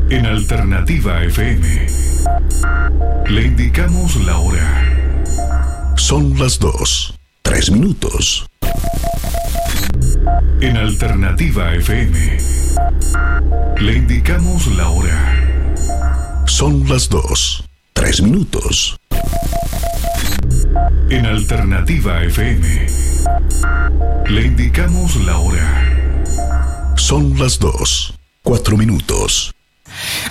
En Alternativa FM le indicamos la hora. Son las 2:03. En Alternativa FM le indicamos la hora. Son las 2:03. En Alternativa FM le indicamos la hora. Son las 2:04.